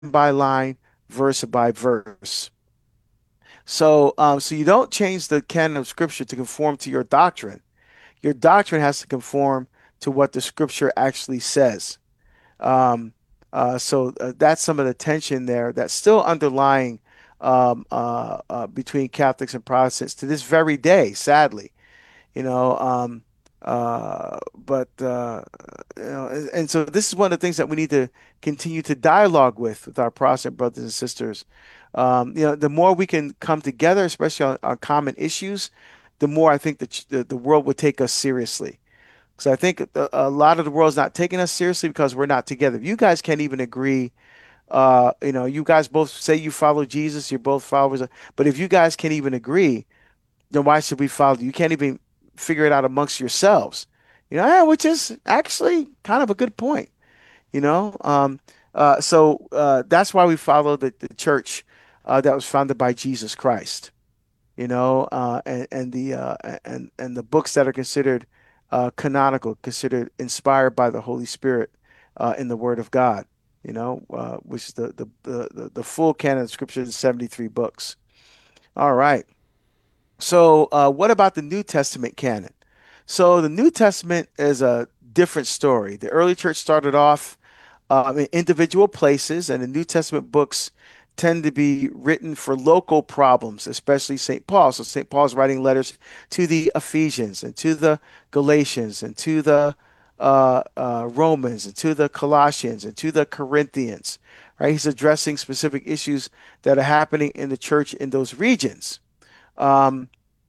by line, verse by verse. So you don't change the canon of Scripture to conform to your doctrine. Your doctrine has to conform to what the Scripture actually says. Um, so that's some of the tension there that's still underlying between Catholics and Protestants to this very day, sadly. You know, but and so this is one of the things that we need to continue to dialogue with our Protestant brothers and sisters. The more we can come together, especially on common issues, the more I think the world would take us seriously. So I think a lot of the world's not taking us seriously because we're not together. If you guys can't even agree, you guys both say you follow Jesus, you're both followers, but if you guys can't even agree, then why should we follow you? You can't even figure it out amongst yourselves, which is actually kind of a good point, you know. So that's why we follow the church that was founded by Jesus Christ, and the books that are considered canonical, considered inspired by the Holy Spirit in the Word of God, which is the full canon of Scripture, the 73 books. All right. So what about the New Testament canon? So the New Testament is a different story. The early church started off in individual places, and the New Testament books tend to be written for local problems, especially St. Paul. So St. Paul's writing letters to the Ephesians and to the Galatians and to the Romans and to the Colossians and to the Corinthians, right? He's addressing specific issues that are happening in the church in those regions. Um,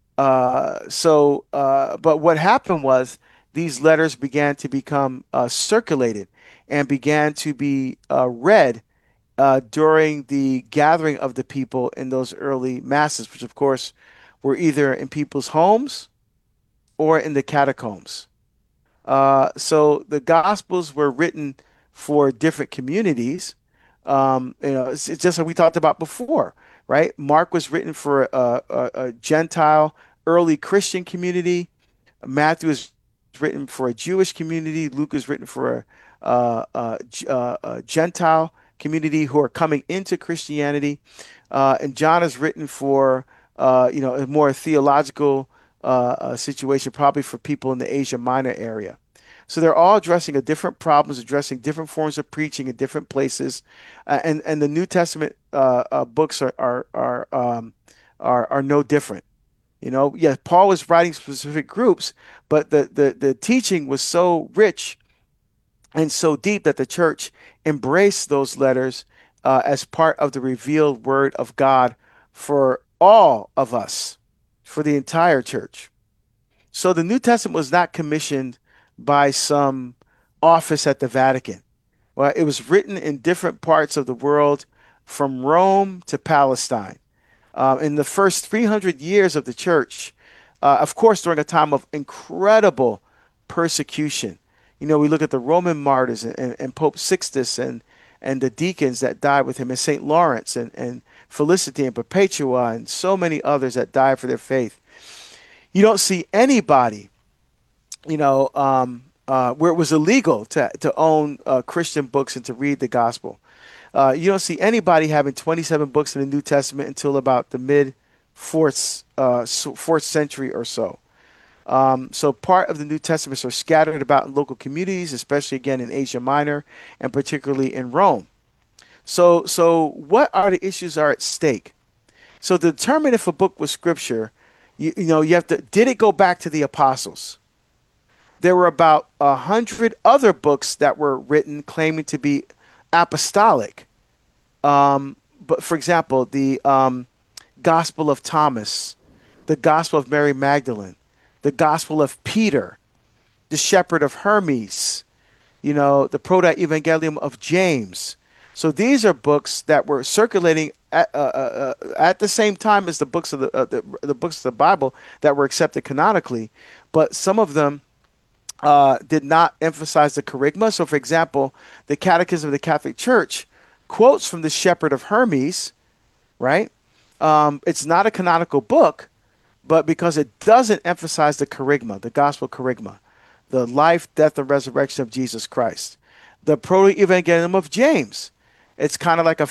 but what happened was these letters began to become circulated and began to be read during the gathering of the people in those early masses, which of course were either in people's homes or in the catacombs. So the Gospels were written for different communities. It's just like we talked about before, right? Mark was written for a Gentile early Christian community. Matthew is written for a Jewish community. Luke is written for a Gentile community who are coming into Christianity. And John is written for, a more theological situation, probably for people in the Asia Minor area. So they're all addressing a different problems, addressing different forms of preaching in different places, and the New Testament books are no different. Yeah, Paul was writing specific groups, but the teaching was so rich and so deep that the church embraced those letters as part of the revealed word of God for all of us, for the entire church. So the New Testament was not commissioned by some office at the Vatican. Well, it was written in different parts of the world, from Rome to Palestine. In the first 300 years of the church, of course, during a time of incredible persecution. We look at the Roman martyrs and Pope Sixtus and the deacons that died with him, and St. Lawrence and Felicity and Perpetua, and so many others that died for their faith. You don't see anybody, where it was illegal to own Christian books and to read the gospel. You don't see anybody having 27 books in the New Testament until about the mid fourth century or so. So part of the New Testaments are scattered about in local communities, especially again in Asia Minor and particularly in Rome. So what are the issues are at stake? So to determine if a book was scripture, you have to, did it go back to the apostles? There were about 100 other books that were written claiming to be apostolic. But for example, the Gospel of Thomas, the Gospel of Mary Magdalene, the Gospel of Peter, the Shepherd of Hermes, the Proto-Evangelium of James. So these are books that were circulating at the same time as the books of the books of the Bible that were accepted canonically, but some of them did not emphasize the kerygma. So, for example, the Catechism of the Catholic Church quotes from the Shepherd of Hermes, right? It's not a canonical book, but because it doesn't emphasize the kerygma, the gospel kerygma, the life, death, and resurrection of Jesus Christ. The Proto-Evangelium of James. It's kind of like a